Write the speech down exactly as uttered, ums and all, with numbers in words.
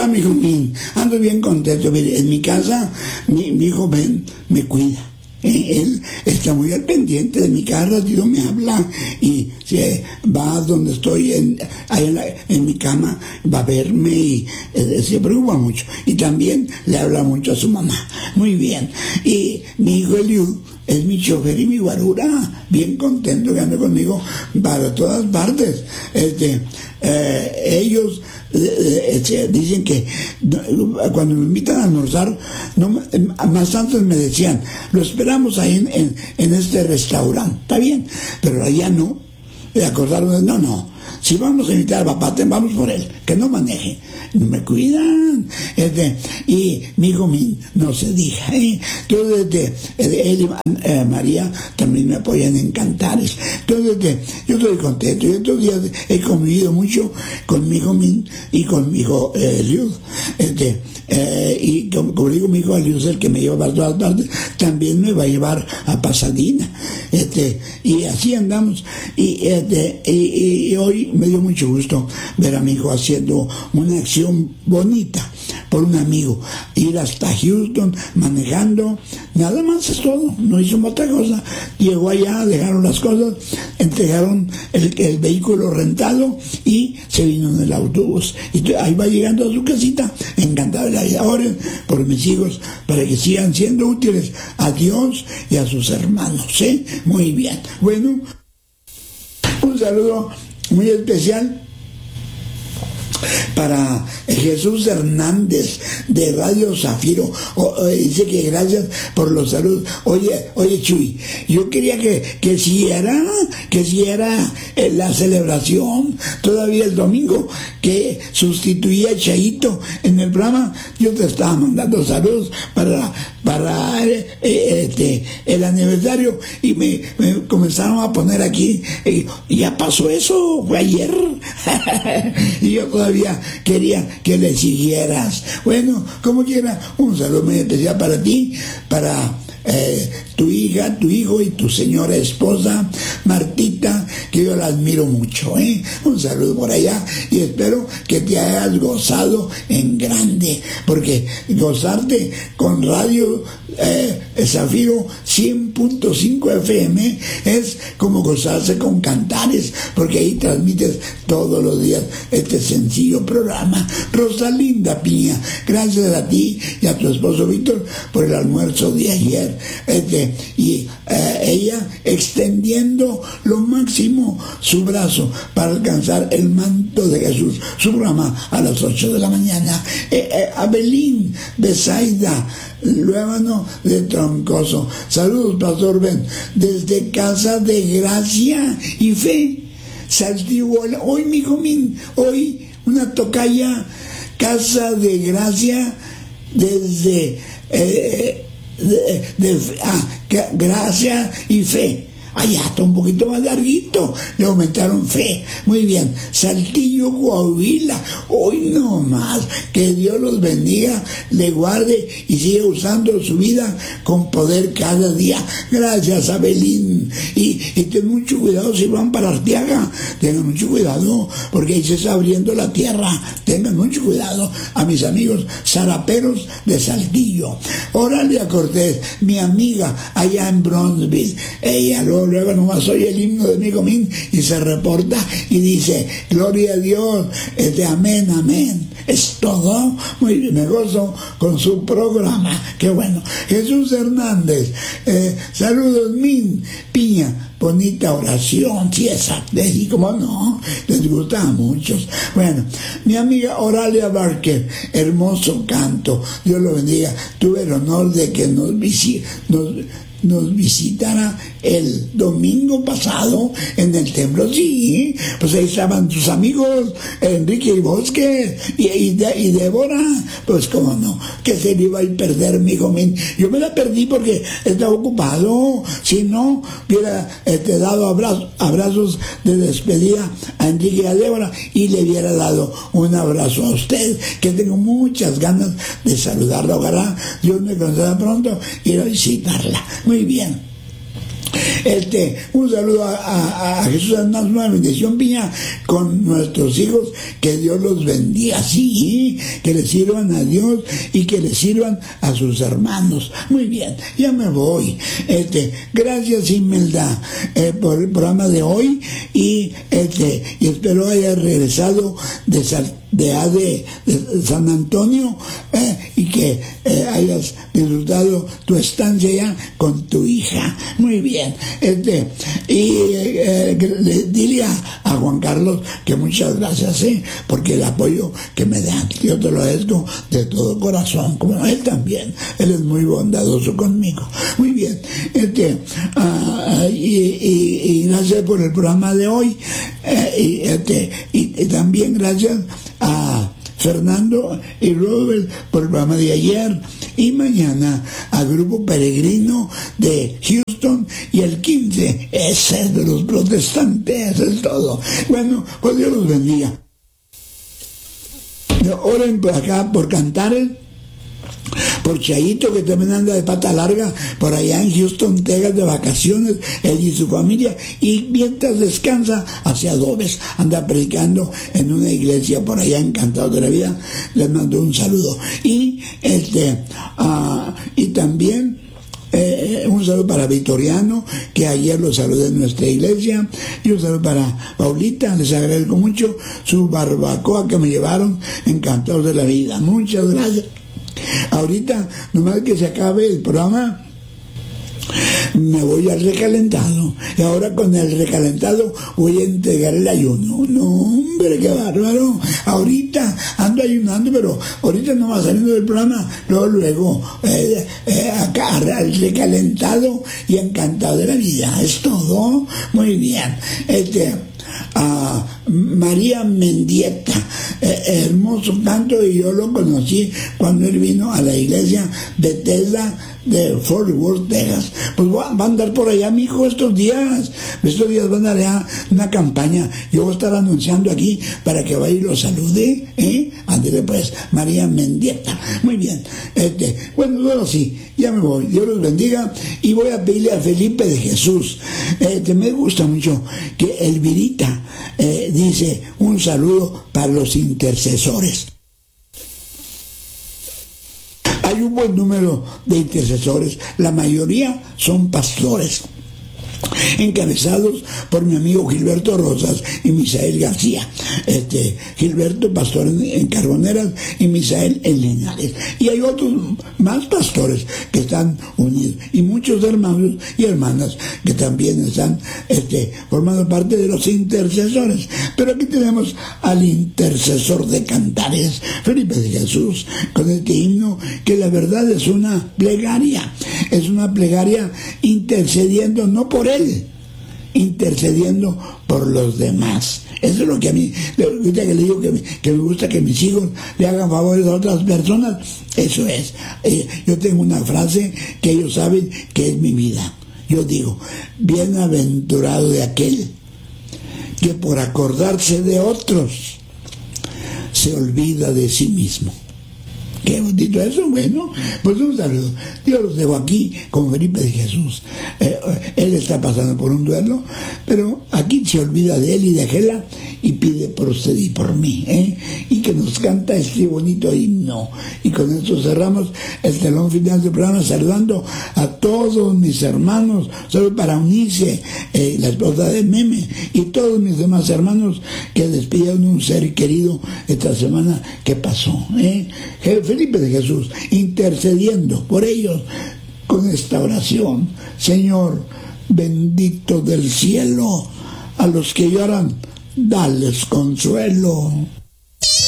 mi hijo, ando bien contento. Mire, en mi casa, mi, mi hijo Ben me cuida. Él está muy al pendiente de mi casa, Dios me habla y se va donde estoy, en, ahí en, la, en mi cama, va a verme y eh, se preocupa mucho. Y también le habla mucho a su mamá. Muy bien. Y mi hijo Eliud es mi chofer y mi guarura, bien contento que ande conmigo para todas partes. Este, eh, ellos eh, eh, dicen que cuando me invitan a almorzar, no, más antes me decían, lo esperamos ahí en, en, en este restaurante, está bien, pero allá no. Y acordaron, no, no, si vamos a invitar a papá, vamos por él, que no maneje, me cuidan. Este, y mi hijo no se diga, ¿eh? Entonces, este, él y eh, María también me apoyan en cantares. Entonces, este, yo estoy contento. Yo estos días he convivido mucho con mi hijo Min y con mi hijo eh, Eliud. Este, eh, y como, como digo, mi hijo Eliud es el que me lleva para todas partes, también me va a llevar a Pasadena. Este, y así andamos. Y, este, y, y hoy me dio mucho gusto ver a mi hijo haciendo una acción bonita por un amigo, ir hasta Houston manejando, nada más es todo, no hizo otra cosa. Llegó allá, dejaron las cosas, entregaron el, el vehículo rentado y se vino en el autobús, y ahí va llegando a su casita, encantado de la vida. Oren por mis hijos para que sigan siendo útiles a Dios y a sus hermanos, ¿eh? Muy bien. Bueno, un saludo muy especial para Jesús Hernández de Radio Zafiro. O, o, dice que gracias por los saludos. Oye, oye Chuy, yo quería que, que siguiera, que siguiera eh, la celebración todavía el domingo, que sustituía a Chayito en el programa. Yo te estaba mandando saludos para, para eh, este, el aniversario, y me, me comenzaron a poner aquí, eh, ya pasó eso, fue ayer. Y yo todavía quería que le siguieras. Bueno, como quiera, un saludo muy especial para ti, para eh, tu hija, tu hijo y tu señora esposa, Martita, que yo la admiro mucho, ¿eh? Un saludo por allá, y espero que te hayas gozado en grande, porque gozarte con Radio eh, Zafiro cien punto cinco F M es como gozarse con Cantares, porque ahí transmites todos los días este sencillo programa. Rosalinda Piña, gracias a ti y a tu esposo Víctor por el almuerzo de ayer. Este, y eh, ella extendiendo lo máximo su brazo para alcanzar el manto de Jesús. Su programa a las ocho de la mañana. Eh, eh, Abelín Besaida Luébano de Troncoso, saludos Pastor Ben, desde Casa de Gracia y Fe, Saltillo. Hoy mi hijo Min, hoy una tocaya, Casa de Gracia, desde eh, de, de, ah, Gracia y Fe. Allá está un poquito más larguito, le aumentaron Fe. Muy bien, Saltillo, Coahuila, hoy no más, que Dios los bendiga, le guarde y siga usando su vida con poder cada día. Gracias, Abelín. Y, y ten mucho cuidado si van para Arteaga, tengan mucho cuidado, porque ahí se está abriendo la tierra, tengan mucho cuidado. A mis amigos zaraperos de Saltillo. Órale a Cortés, mi amiga allá en Bronzeville, ella lo luego nomás oye el himno de mi comín y se reporta y dice, gloria a Dios, este, amén, amén, es todo. Muy bien, me gozo con su programa, qué bueno. Jesús Hernández, eh, saludos Min Piña, bonita oración, sí, esa, y como no, les gusta a muchos. Bueno, mi amiga Oralia Barker, hermoso canto, Dios lo bendiga. Tuve el honor de que nos visite, nos nos visitara el domingo pasado en el templo. Sí, pues ahí estaban tus amigos Enrique y Bosque y, y, de, y Débora, pues cómo no, que se le iba a ir perder mi hijo mío. Yo me la perdí porque estaba ocupado, si no hubiera este, dado abrazos, abrazos de despedida a Enrique y a Débora, y le hubiera dado un abrazo a usted, que tengo muchas ganas de saludarla. Ojalá Dios me conceda pronto ir a visitarla. Muy bien. Este, un saludo a, a, a Jesús Hernández, una bendición Piña con nuestros hijos, que Dios los bendiga, sí, que le sirvan a Dios y que le sirvan a sus hermanos. Muy bien, ya me voy. Este, gracias Imelda eh, por el programa de hoy y este, y espero haya regresado de Sal de A de, de San Antonio eh, y que eh, hayas disfrutado tu estancia ya con tu hija. Muy bien, este y eh, eh, dile a, a Juan Carlos que muchas gracias eh, porque el apoyo que me da, yo te lo agradezco de todo corazón, como él también, él es muy bondadoso conmigo. Muy bien, este uh, y, y, y gracias por el programa de hoy eh, y, este, y, y también gracias a Fernando y Robert por el programa de ayer, y mañana al Grupo Peregrino de Houston y el quince, ese es de los protestantes, eso es todo. Bueno, pues Dios los bendiga. Oren por acá por Cantares, por Chayito, que también anda de pata larga por allá en Houston, Texas, de vacaciones, él y su familia, y mientras descansa hacia Adobes, anda predicando en una iglesia por allá, encantado de la vida. Les mando un saludo. Y este uh, y también Eh, un saludo para Vitoriano, que ayer lo saludé en nuestra iglesia, y un saludo para Paulita, les agradezco mucho su barbacoa que me llevaron, encantados de la vida. Muchas gracias. Ahorita, nomás que se acabe el programa, me voy al recalentado, y ahora con el recalentado voy a entregar el ayuno. No, hombre, qué bárbaro. Ahorita ando ayunando, pero ahorita no va saliendo del programa, luego luego eh, eh, acá al recalentado y encantado de la vida. Es todo. Muy bien. Este a María Mendieta, eh, hermoso canto, y yo lo conocí cuando él vino a la iglesia de Tesla de Fort Worth, Texas. Pues va, va a andar por allá, mi hijo, estos días. Estos días van a dar una campaña. Yo voy a estar anunciando aquí para que vaya y lo salude, ¿eh? Ándale pues, María Mendieta. Muy bien. Este, bueno, bueno, sí, ya me voy. Dios los bendiga, y voy a pedirle a Felipe de Jesús. Este, me gusta mucho que Elvirita eh, dice un saludo para los intercesores. Hay un buen número de intercesores, la mayoría son pastores, encabezados por mi amigo Gilberto Rosas y Misael García. Este, Gilberto, pastor en, en Carboneras, y Misael en Linares. Y hay otros más pastores que están unidos, y muchos hermanos y hermanas que también están este, formando parte de los intercesores. Pero aquí tenemos al intercesor de Cantares, Felipe de Jesús, con este himno que la verdad es una plegaria, es una plegaria intercediendo no por él, intercediendo por los demás. Eso es lo que a mí, ahorita que le digo que me, que me gusta que mis hijos le hagan favores a otras personas, eso es. Eh, yo tengo una frase que ellos saben que es mi vida. Yo digo, bienaventurado de aquel que por acordarse de otros se olvida de sí mismo. Qué bonito eso. Bueno, pues un saludo. Yo los dejo aquí con Felipe de Jesús. Eh, él está pasando por un duelo, pero aquí se olvida de él y de Gela y pide por usted y por mí, ¿eh? Y que nos canta este bonito himno. Y con esto cerramos el telón final del programa, saludando a todos mis hermanos. Solo para Unice, eh, la esposa de Meme, y todos mis demás hermanos que despidieron un ser querido esta semana que pasó, ¿eh? Felipe de Jesús, intercediendo por ellos con esta oración. Señor, bendito del cielo, a los que lloran, dales consuelo.